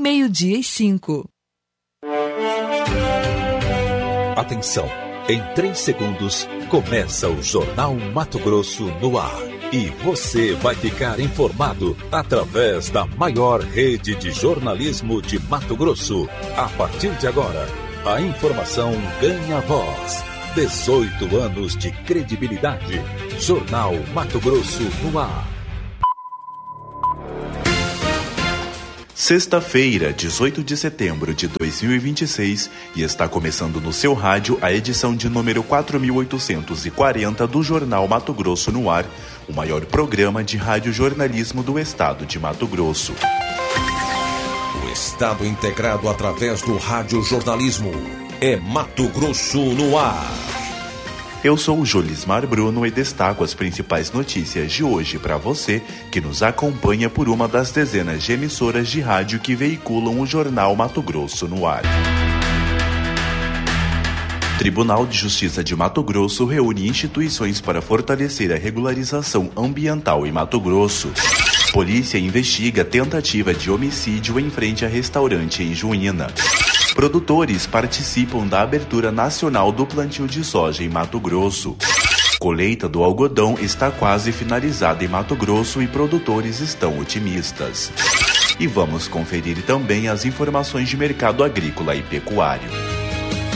12:05. Atenção, em 3 segundos começa o Jornal Mato Grosso no ar. E você vai ficar informado através da maior rede de jornalismo de Mato Grosso. A partir de agora, a informação ganha voz. 18 anos de credibilidade. Jornal Mato Grosso no ar. Sexta-feira, 18 de setembro de 2026, e está começando no seu rádio a edição de número 4840 do Jornal Mato Grosso no ar, o maior programa de radiojornalismo do estado de Mato Grosso. O estado integrado através do radiojornalismo é Mato Grosso no ar. Eu sou o Jolismar Bruno e destaco as principais notícias de hoje para você que nos acompanha por uma das dezenas de emissoras de rádio que veiculam o Jornal Mato Grosso no ar. Tribunal de Justiça de Mato Grosso reúne instituições para fortalecer a regularização ambiental em Mato Grosso. Polícia investiga tentativa de homicídio em frente a restaurante em Juína. Produtores participam da abertura nacional do plantio de soja em Mato Grosso. Colheita do algodão está quase finalizada em Mato Grosso e produtores estão otimistas. E vamos conferir também as informações de mercado agrícola e pecuário.